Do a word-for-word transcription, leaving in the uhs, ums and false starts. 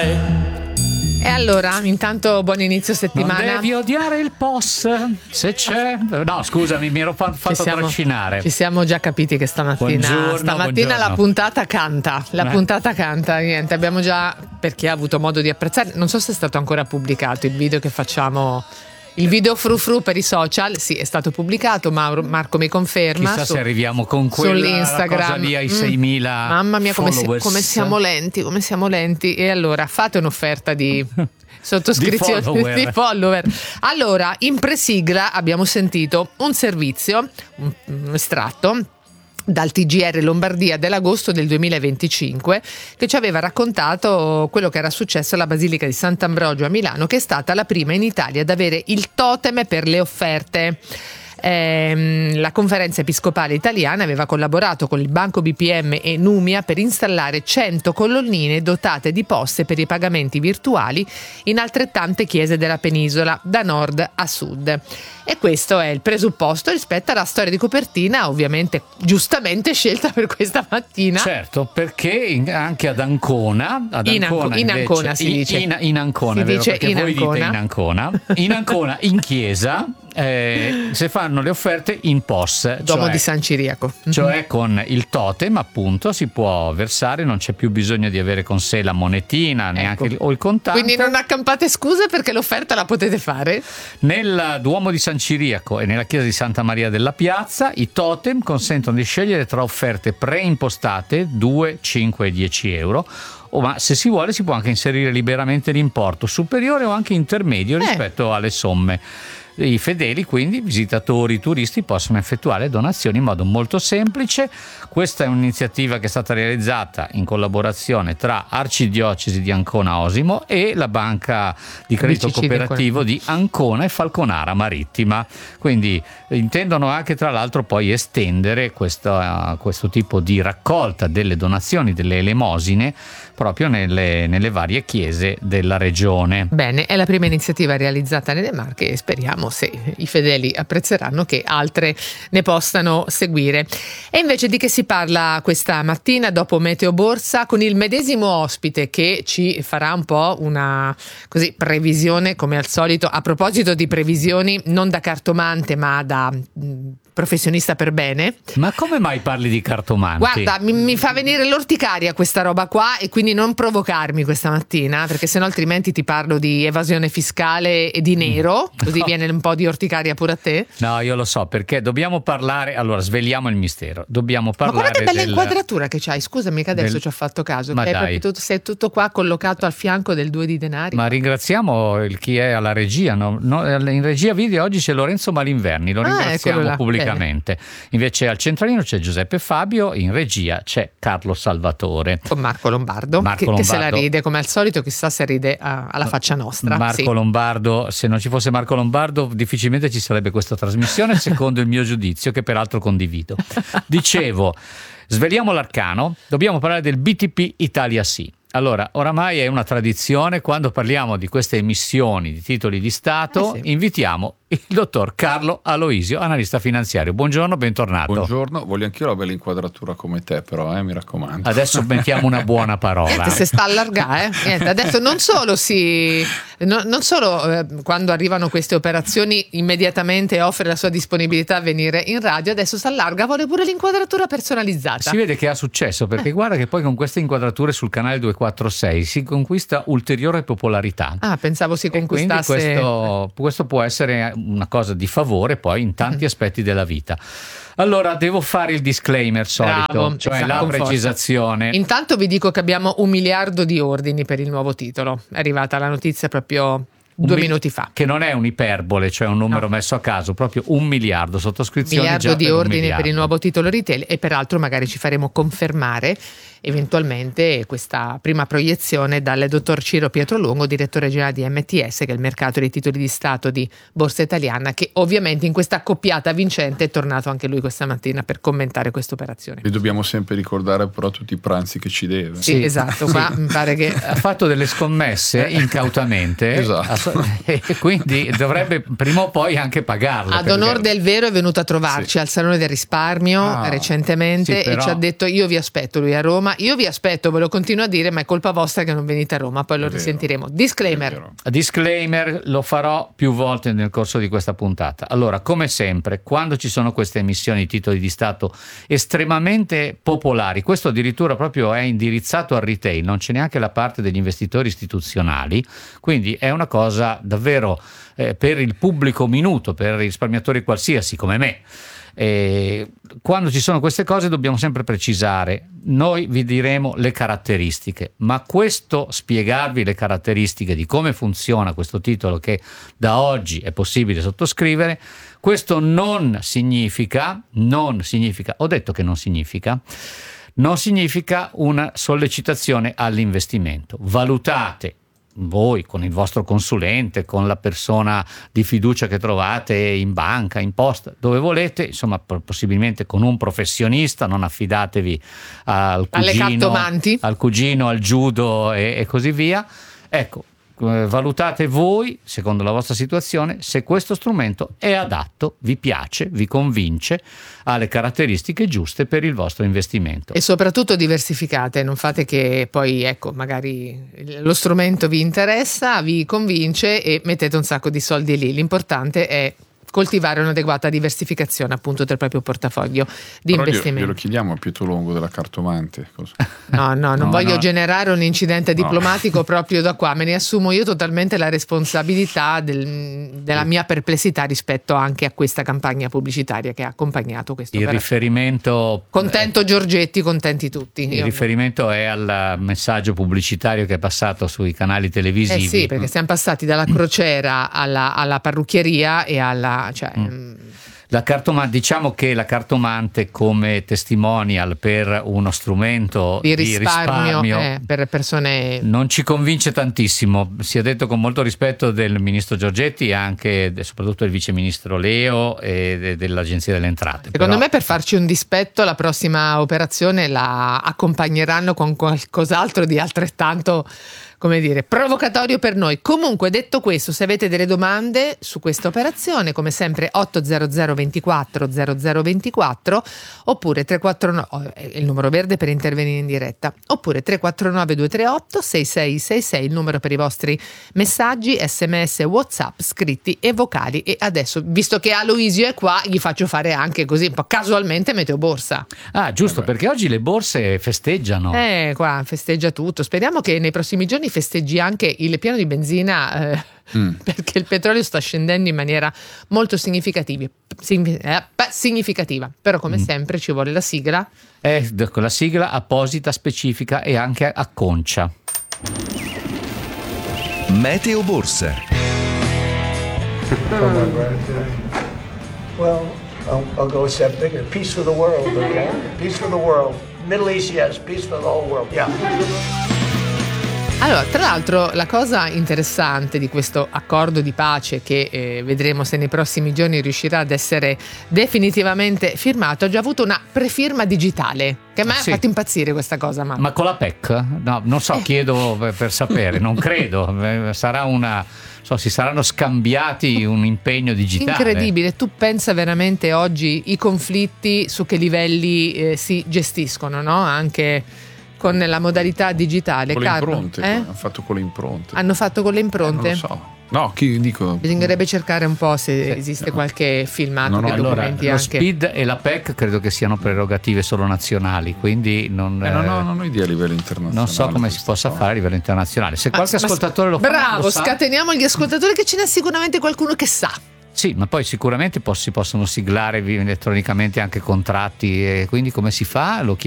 sai. E allora, intanto buon inizio settimana. Non devi odiare il P O S se c'è. No, scusami, mi ero fatto Ci siamo- trascinare. Ci siamo già capiti che stamattina Buongiorno, stamattina buongiorno. la puntata canta. La Eh. puntata canta, niente, abbiamo già, per chi ha avuto modo di apprezzare, non so se è stato ancora pubblicato il video che facciamo. Il video fru fru per i social, sì, è stato pubblicato, Mauro, Marco mi conferma. Chissà su- se arriviamo con quella sull'Instagram. cosa lì ai Mm. seimila Mamma mia, come, si- followers. come siamo lenti, come siamo lenti. E allora fate un'offerta di sottoscrizione Di follower. di follower. Allora, in presigla abbiamo sentito un servizio, un, un estratto dal T G R Lombardia dell'agosto del duemilaventicinque, che ci aveva raccontato quello che era successo alla Basilica di Sant'Ambrogio a Milano, che è stata la prima in Italia ad avere il totem per le offerte. Ehm, la Conferenza Episcopale Italiana aveva collaborato con il Banco B P M e Numia per installare cento colonnine dotate di poste per i pagamenti virtuali in altrettante chiese della penisola, da nord a sud. E questo è il presupposto rispetto alla storia di copertina, ovviamente giustamente scelta per questa mattina. Certo, perché in- anche ad Ancona, ad In Anco- Ancona in invece- Ancona si in- dice. in, in Ancona, Si è vero, dice perché in voi Ancona. dite in Ancona, in Ancona in chiesa eh, se fanno le offerte in P O S, Duomo cioè, di San Ciriaco. cioè con il totem appunto si può versare, non c'è più bisogno di avere con sé la monetina neanche il, o il contante. Quindi non accampate scuse perché l'offerta la potete fare. Nel Duomo di San Ciriaco e nella chiesa di Santa Maria della Piazza i totem consentono di scegliere tra offerte preimpostate due, cinque e dieci euro, o ma se si vuole si può anche inserire liberamente l'importo superiore o anche intermedio Eh. rispetto alle somme. I fedeli, quindi visitatori, turisti, possono effettuare donazioni in modo molto semplice. Questa è un'iniziativa che è stata realizzata in collaborazione tra Arcidiocesi di Ancona Osimo e la Banca di Credito B C C di Cooperativo di Ancona e Falconara Marittima. Quindi intendono anche tra l'altro poi estendere questo, uh, questo tipo di raccolta delle donazioni, delle elemosine, proprio nelle, nelle varie chiese della regione. Bene, è la prima iniziativa realizzata nelle Marche e speriamo, se i fedeli apprezzeranno, che altre ne possano seguire. E invece di che si parla questa mattina dopo Meteo Borsa, con il medesimo ospite che ci farà un po' una così previsione come al solito. A proposito di previsioni, non da cartomante ma da mh, professionista per bene. Ma come mai parli di cartomanti? Guarda, mi, mi fa venire l'orticaria questa roba qua, e quindi non provocarmi questa mattina, perché sennò altrimenti ti parlo di evasione fiscale e di nero, così No. viene un po' di orticaria pure a te. No, io lo so, perché dobbiamo parlare. Allora, sveliamo il mistero. Dobbiamo Ma parlare guarda che bella del- inquadratura che c'hai, scusami che adesso del- ci ho fatto caso, Ma che è dai. proprio tutto- sei tutto qua collocato al fianco del due di denari. Ma ringraziamo il chi è alla regia. No? No, in regia video oggi c'è Lorenzo Malinverni, lo Ah, ringraziamo eccolo là, pubblicamente. Invece al centralino c'è Giuseppe Fabio, in regia c'è Carlo Salvatore. Con Marco Lombardo, Marco che, che se la Lombardo. ride come al solito, chissà se ride ah, alla faccia nostra. Marco Sì. Lombardo, se non ci fosse Marco Lombardo difficilmente ci sarebbe questa trasmissione, secondo il mio giudizio, che peraltro condivido. Dicevo, sveliamo l'arcano, dobbiamo parlare del B T P Italia Sì. Allora, oramai è una tradizione, quando parliamo di queste emissioni di titoli di Stato, Eh sì. invitiamo il dottor Carlo Aloisio, analista finanziario. Buongiorno, bentornato. Buongiorno, voglio anch'io la bella inquadratura come te, però, eh, mi raccomando. Adesso mettiamo una buona parola. Niente, se sta allargare, eh? Niente, adesso non solo si no- non solo eh, quando arrivano queste operazioni immediatamente offre la sua disponibilità a venire in radio, adesso si allarga, vuole pure l'inquadratura personalizzata. Si vede che ha successo, perché guarda che poi con queste inquadrature sul canale duecentoquarantasei si conquista ulteriore popolarità. Ah, pensavo si E quindi conquistasse. questo, questo può essere una cosa di favore poi in tanti aspetti della vita. Allora, devo fare il disclaimer solito, Bravo, cioè esatto, la con forza. precisazione. Intanto vi dico che abbiamo un miliardo di ordini per il nuovo titolo. È arrivata la notizia proprio due Un mi- minuti fa. Che non è un'iperbole, cioè un numero No. messo a caso, proprio un miliardo, sottoscrizioni Miliardo già di per un ordini per miliardo. il nuovo titolo retail, e peraltro magari ci faremo confermare eventualmente questa prima proiezione dal dottor Ciro Pietrolungo, direttore generale di M T S, che è il mercato dei titoli di Stato di Borsa Italiana, che ovviamente in questa accoppiata vincente è tornato anche lui questa mattina per commentare questa operazione. E dobbiamo sempre ricordare però tutti i pranzi che ci deve. Sì, Sì. esatto, qua mi pare che Ha fatto delle scommesse incautamente Esatto. a so, e quindi dovrebbe prima o poi anche pagarlo. Ad perché- onor del vero è venuto a trovarci Sì. al Salone del Risparmio Ah, recentemente sì, però- e ci ha detto io vi aspetto, lui a Roma, io vi aspetto, ve lo continuo a dire, ma è colpa vostra che non venite a Roma, poi lo È vero. risentiremo. È Disclaimer. vero. Disclaimer, lo farò più volte nel corso di questa puntata. Allora, come sempre, quando ci sono queste emissioni di titoli di Stato estremamente popolari, questo addirittura proprio è indirizzato al retail, non c'è neanche la parte degli investitori istituzionali, quindi è una cosa davvero eh, per il pubblico minuto, per i risparmiatori qualsiasi come me. E quando ci sono queste cose dobbiamo sempre precisare, noi vi diremo le caratteristiche, ma questo spiegarvi le caratteristiche di come funziona questo titolo che da oggi è possibile sottoscrivere, questo non significa, non significa, ho detto che non significa, non significa una sollecitazione all'investimento. Valutate voi con il vostro consulente, con la persona di fiducia che trovate in banca, in posta, dove volete, insomma possibilmente con un professionista, non affidatevi al Alle cugino, cartomanti. al cugino, al judo e, e così via. Ecco, eh, valutate voi, secondo la vostra situazione, se questo strumento è adatto, vi piace, vi convince, ha le caratteristiche giuste per il vostro investimento. E soprattutto diversificate, non fate che poi ecco magari lo strumento vi interessa, vi convince e mettete un sacco di soldi lì. L'importante è coltivare un'adeguata diversificazione appunto del proprio portafoglio di Però glielo- investimento. glielo chiediamo a Pietro Longo della cartomante. Cosa? No, no, non No, voglio no. generare un incidente No. diplomatico proprio da qua, me ne assumo io totalmente la responsabilità del- della mia perplessità rispetto anche a questa campagna pubblicitaria che ha accompagnato questo Il operazione. riferimento Contento Giorgetti, contenti tutti. Il Io- riferimento è al messaggio pubblicitario che è passato sui canali Eh televisivi. sì, perché siamo passati dalla crociera alla, alla parrucchieria e alla... Cioè, mm. La cartoma- diciamo che la cartomante come testimonial per uno strumento di risparmio, risparmio eh, per persone... non ci convince tantissimo, sia detto con molto rispetto del ministro Giorgetti e anche e soprattutto del vice ministro Leo e de- dell'Agenzia delle Entrate. Secondo Però- me per farci un dispetto la prossima operazione la accompagneranno con qualcos'altro di altrettanto, come dire, provocatorio per noi. Comunque detto questo, se avete delle domande su questa operazione, come sempre ottocento ventiquattro zero zero ventiquattro oppure tre quattro nove, oh, è il numero verde per intervenire in diretta, oppure tre quattro nove due tre otto sei sei sei sei, il numero per i vostri messaggi, sms, whatsapp, scritti e vocali. E adesso, visto che Aloisio è qua, gli faccio fare anche così un po' casualmente Meteo Borsa. Ah, giusto, Vabbè. perché oggi le borse festeggiano. Eh, qua festeggia tutto. Speriamo che nei prossimi giorni festeggi anche il pieno di benzina, eh, Mm. perché il petrolio sta scendendo in maniera molto significativa. signi- eh, beh, significativa. Però, come sempre, ci vuole la sigla. Eh, d- con la sigla apposita, specifica e anche a concia. Meteo Borsa. Well, I'll, I'll go a step bigger. Peace for the world, okay? Peace for the world. Middle East, yes. Peace for the whole world. Yeah. Allora, tra l'altro, la cosa interessante di questo accordo di pace, che eh, vedremo se nei prossimi giorni riuscirà ad essere definitivamente firmato, ha già avuto una prefirma digitale, che a me Sì. ha fatto impazzire questa cosa. Ma, Ma con la P E C? No, non so, Eh. chiedo per, per sapere, non credo. Eh, Sarà una. So, si saranno scambiati un impegno digitale. incredibile, tu pensa veramente oggi i conflitti su che livelli eh, si gestiscono, no? Anche con la modalità digitale. Con le Carlo, impronte, eh? hanno fatto con le impronte. Hanno fatto con le Eh, non impronte? lo so. No, chi dico? Bisognerebbe cercare un po' se esiste qualche filmato No, no, che Allora, documenti lo anche. SPID e la P E C credo che siano prerogative solo nazionali, quindi non, Eh, non, ho, eh, non ho idea a livello internazionale. non so come si questa possa cosa. fare a livello internazionale. Se Ma- qualche ma- ascoltatore lo fa, Bravo, lo sa. scateniamo gli ascoltatori, che ce n'è sicuramente qualcuno che sa. Sì, ma poi sicuramente pos- si possono siglare vi- elettronicamente anche contratti, e quindi come si fa? Lo